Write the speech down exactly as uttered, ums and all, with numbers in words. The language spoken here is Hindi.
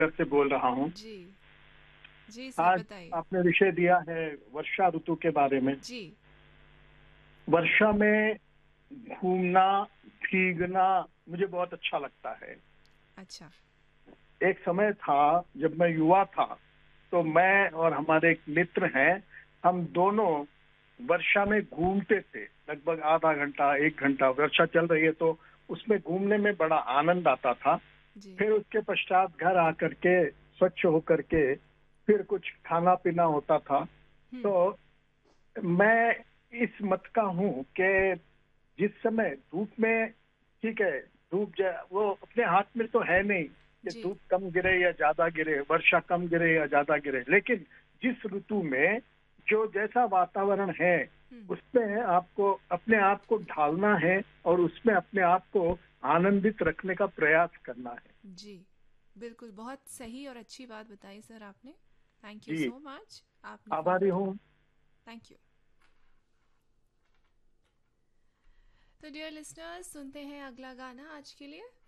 से बोल रहा हूँ। जी जी सर, आज बताइए। आपने विषय दिया है वर्षा ऋतु के बारे में। जी। वर्षा में घूमना, भीगना मुझे बहुत अच्छा लगता है। अच्छा। एक समय था जब मैं युवा था, तो मैं और हमारे एक मित्र हैं, हम दोनों वर्षा में घूमते थे। लगभग आधा घंटा एक घंटा वर्षा चल रही है तो उसमें घूमने में बड़ा आनंद आता था। जी। फिर उसके पश्चात घर आकर के स्वच्छ होकर के फिर कुछ खाना पीना होता था। हम्म। तो मैं इस मत का हूँ कि जिस समय धूप में, ठीक है, धूप ज- वो अपने हाथ में तो है नहीं कि जी। धूप कम गिरे या ज्यादा गिरे, वर्षा कम गिरे या ज्यादा गिरे, लेकिन जिस ऋतु में जो जैसा वातावरण है हम्म। उसमें आपको अपने आप को ढालना है और उसमें अपने आप को आनंदित रखने का प्रयास करना है। जी, बिल्कुल, बहुत सही और अच्छी बात बताई सर आपने। Thank you ji, so much, आपने फ़ोन आभारी किया। हूँ। Thank you. तो डियर लिसनर्स, सुनते हैं अगला गाना आज के लिए।